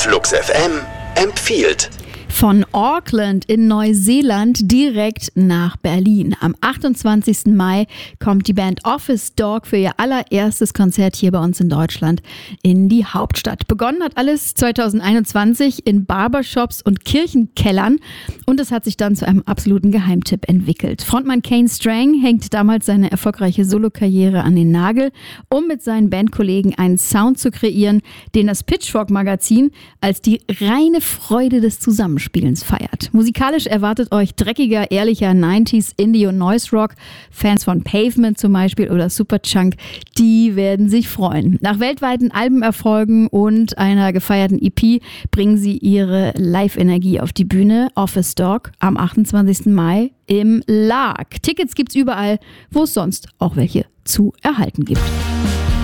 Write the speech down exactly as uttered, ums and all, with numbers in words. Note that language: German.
Flux F M empfiehlt. Von Auckland in Neuseeland direkt nach Berlin. Am achtundzwanzigsten Mai kommt die Band Office Dog für ihr allererstes Konzert hier bei uns in Deutschland in die Hauptstadt. Begonnen hat alles zweitausendeinundzwanzig in Barbershops und Kirchenkellern und es hat sich dann zu einem absoluten Geheimtipp entwickelt. Frontmann Kane Strang hängt damals seine erfolgreiche Solokarriere an den Nagel, um mit seinen Bandkollegen einen Sound zu kreieren, den das Pitchfork-Magazin als die reine Freude des Zusammenspiels Spielens feiert. Musikalisch erwartet euch dreckiger, ehrlicher neunziger Indie- und Noise-Rock. Fans von Pavement zum Beispiel oder Superchunk, die werden sich freuen. Nach weltweiten Albenerfolgen und einer gefeierten E P bringen sie ihre Live-Energie auf die Bühne. Office Dog am achtundzwanzigsten Mai im Lark. Tickets gibt's überall, wo es sonst auch welche zu erhalten gibt.